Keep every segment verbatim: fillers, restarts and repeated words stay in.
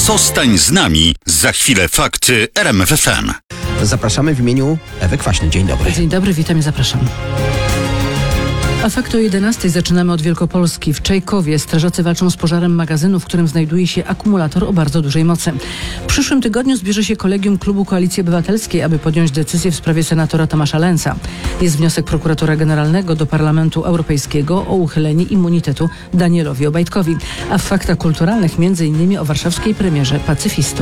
Zostań z nami. Za chwilę fakty R M F F M. Zapraszamy w imieniu Ewy Kwaśny. Dzień dobry. Dzień dobry, witam i zapraszam. A fakt o jedenastej zaczynamy od Wielkopolski. W Czajkowie strażacy walczą z pożarem magazynu, w którym znajduje się akumulator o bardzo dużej mocy. W przyszłym tygodniu zbierze się kolegium klubu Koalicji Obywatelskiej, aby podjąć decyzję w sprawie senatora Tomasza Lęca. Jest wniosek prokuratora generalnego do Parlamentu Europejskiego o uchylenie immunitetu Danielowi Obajtkowi. A w faktach kulturalnych między innymi o warszawskiej premierze Pacyfistów.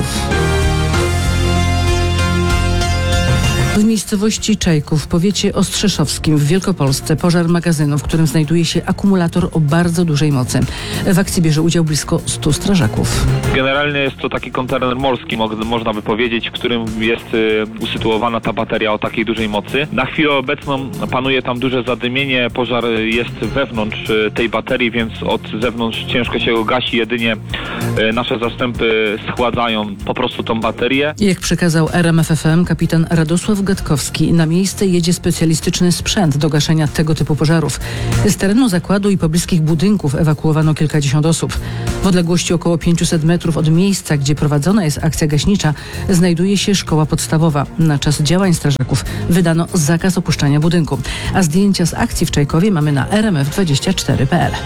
W miejscowości Czajków w powiecie ostrzeszowskim w Wielkopolsce pożar magazynu, w którym znajduje się akumulator o bardzo dużej mocy. W akcji bierze udział blisko stu strażaków. Generalnie jest to taki kontener morski, można by powiedzieć, w którym jest y, usytuowana ta bateria o takiej dużej mocy. Na chwilę obecną panuje tam duże zadymienie, pożar jest wewnątrz y, tej baterii, więc od zewnątrz ciężko się go gasi, jedynie y, nasze zastępy schładzają po prostu tą baterię. Jak przekazał R M F F M kapitan Radosław Gatkowski, na miejsce jedzie specjalistyczny sprzęt do gaszenia tego typu pożarów. Z terenu zakładu i pobliskich budynków ewakuowano kilkadziesiąt osób. W odległości około pięciuset metrów od miejsca, gdzie prowadzona jest akcja gaśnicza, znajduje się szkoła podstawowa. Na czas działań strażaków wydano zakaz opuszczania budynku. A zdjęcia z akcji w Czajkowie mamy na r m f dwadzieścia cztery kropka p l.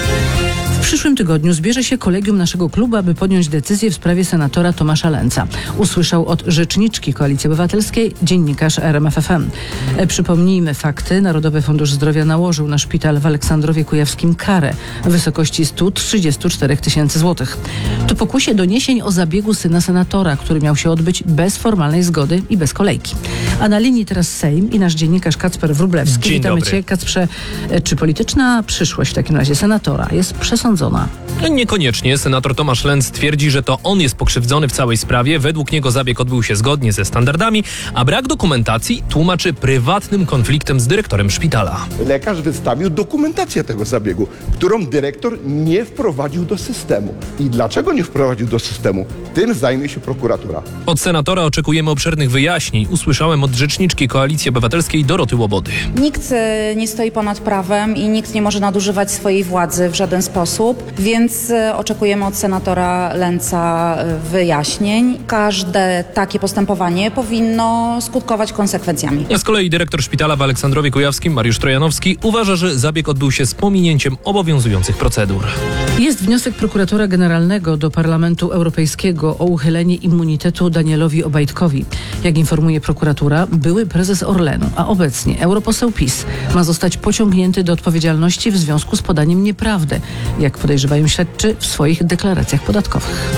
W przyszłym tygodniu zbierze się kolegium naszego klubu, aby podjąć decyzję w sprawie senatora Tomasza Lęca. Usłyszał od rzeczniczki Koalicji Obywatelskiej dziennikarz R M F F M. E, przypomnijmy fakty. Narodowy Fundusz Zdrowia nałożył na szpital w Aleksandrowie Kujawskim karę w wysokości stu trzydziestu czterech tysięcy złotych. To pokłosie doniesień o zabiegu syna senatora, który miał się odbyć bez formalnej zgody i bez kolejki. A na linii teraz Sejm i nasz dziennikarz Kacper Wróblewski. Dzień Witamy dobry. Cię, Kacprze. E, czy polityczna przyszłość w takim razie senatora jest przesądzona? Niekoniecznie. Senator Tomasz Lęc twierdzi, że to on jest pokrzywdzony w całej sprawie. Według niego zabieg odbył się zgodnie ze standardami, a brak dokumentacji tłumaczy prywatnym konfliktem z dyrektorem szpitala. Lekarz wystawił dokumentację tego zabiegu, którą dyrektor nie wprowadził do systemu. I dlaczego nie wprowadził do systemu? Tym zajmie się prokuratura. Od senatora oczekujemy obszernych wyjaśnień. Usłyszałem od rzeczniczki Koalicji Obywatelskiej Doroty Łobody. Nikt nie stoi ponad prawem i nikt nie może nadużywać swojej władzy w żaden sposób, więc oczekujemy od senatora Lęca wyjaśnień. Każde takie postępowanie powinno skutkować konsekwencjami. A z kolei dyrektor szpitala w Aleksandrowie Kujawskim Mariusz Trojanowski uważa, że zabieg odbył się z pominięciem obowiązujących procedur. Jest wniosek prokuratora generalnego do Parlamentu Europejskiego o uchylenie immunitetu Danielowi Obajtkowi. Jak informuje prokuratura, były prezes Orlenu, a obecnie europoseł PiS ma zostać pociągnięty do odpowiedzialności w związku z podaniem nieprawdy, jak podejrzewają śledczy w swoich deklaracjach podatkowych.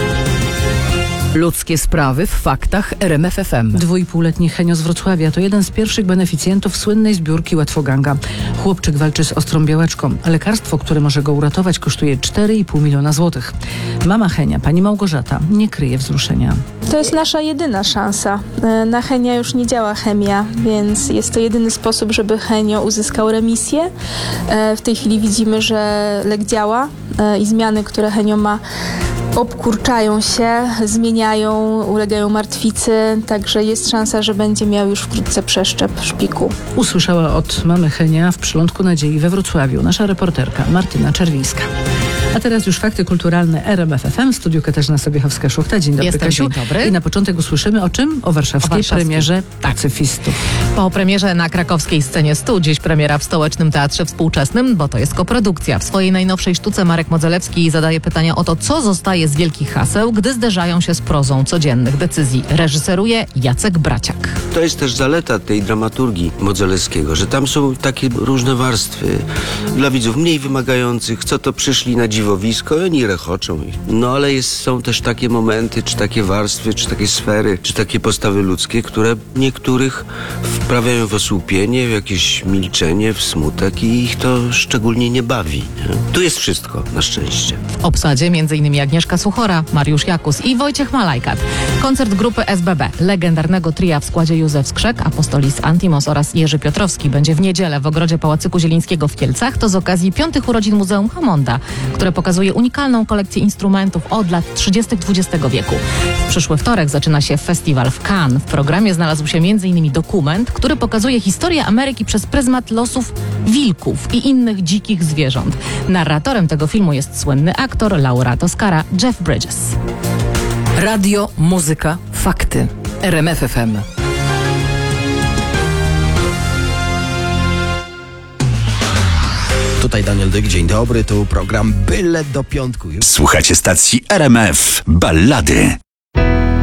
Ludzkie sprawy w faktach R M F F M. Dwuipółletni Henio z Wrocławia to jeden z pierwszych beneficjentów słynnej zbiórki Łatwoganga. Chłopczyk walczy z ostrą białaczką. Lekarstwo, które może go uratować, kosztuje cztery i pół miliona złotych. Mama Henia, pani Małgorzata, nie kryje wzruszenia. To jest nasza jedyna szansa. Na Henia już nie działa chemia, więc jest to jedyny sposób, żeby Henio uzyskał remisję. W tej chwili widzimy, że lek działa i zmiany, które Henio ma, obkurczają się, zmieniają, ulegają martwicy, także jest szansa, że będzie miał już wkrótce przeszczep szpiku. Usłyszała od mamy Henia w Przylądku Nadziei we Wrocławiu nasza reporterka Martyna Czerwińska. A teraz już fakty kulturalne R M F F M. W studiu Katarzyna Sobiechoska-Szuchta. Dzień dobry, Jestem, Kasiu. dzień dobry. I na początek usłyszymy o czym? O warszawskiej, O warszawskiej. premierze Pacyfistów. Po premierze na krakowskiej scenie stu, dziś premiera w Stołecznym Teatrze Współczesnym, bo to jest koprodukcja. W swojej najnowszej sztuce Marek Modzelewski zadaje pytania o to, co zostaje z wielkich haseł, gdy zderzają się z prozą codziennych decyzji. Reżyseruje Jacek Braciak. To jest też zaleta tej dramaturgii Modzelewskiego, że tam są takie różne warstwy dla widzów mniej wymagających, co to przyszli na dziwowisko i oni rechoczą. No ale jest, są też takie momenty, czy takie warstwy, czy takie sfery, czy takie postawy ludzkie, które niektórych wprawiają w osłupienie, w jakieś milczenie, w smutek i ich to szczególnie nie bawi. Nie? Tu jest wszystko, na szczęście. W obsadzie m.in. Agnieszka Suchora, Mariusz Jakus i Wojciech Malajkat. Koncert grupy S B B, legendarnego tria w składzie Józef Skrzek, Apostolis Antimos oraz Jerzy Piotrowski będzie w niedzielę w ogrodzie Pałacyku Zielińskiego w Kielcach. To z okazji piątych urodzin Muzeum Hammonda, które pokazuje unikalną kolekcję instrumentów od lat trzydziestych dwudziestego wieku. W przyszły wtorek zaczyna się festiwal w Cannes. W programie znalazł się m.in. dokument, który pokazuje historię Ameryki przez pryzmat losów wilków i innych dzikich zwierząt. Narratorem tego filmu jest słynny aktor, laureat Oscara Jeff Bridges. Radio, muzyka, fakty. R M F F M. Tutaj Daniel Dyk, dzień dobry, tu program Byle do piątku. Słuchacie stacji R M F Ballady.